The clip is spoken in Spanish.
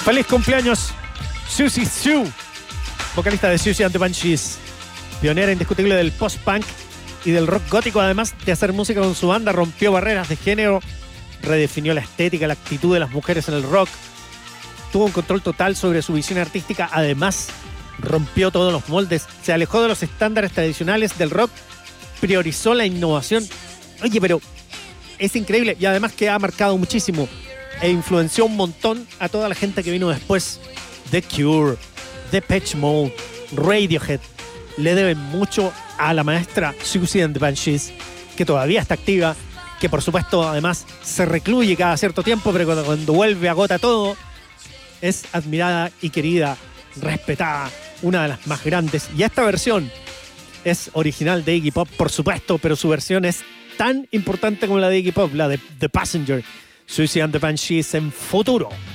Feliz cumpleaños, Siouxsie Sioux, vocalista de Siouxsie and the Banshees, pionera indiscutible del post-punk y del rock gótico. Además de hacer música con su banda, rompió barreras de género, redefinió la estética, la actitud de las mujeres en el rock, tuvo un control total sobre su visión artística. Además, rompió todos los moldes, se alejó de los estándares tradicionales del rock, priorizó la innovación. Oye, pero es increíble, y además que ha marcado muchísimo e influenció un montón a toda la gente que vino después. The Cure, Depeche Mode, Radiohead le deben mucho a la maestra Siouxsie and the Banshees, que todavía está activa, que por supuesto además se recluye cada cierto tiempo, pero cuando vuelve agota todo. Es admirada y querida, respetada, una de las más grandes. Y esta versión es original de Iggy Pop, por supuesto, pero su versión es tan importante como la de Iggy Pop, la de The Passenger. Siouxsie and the Banshees en Futuro.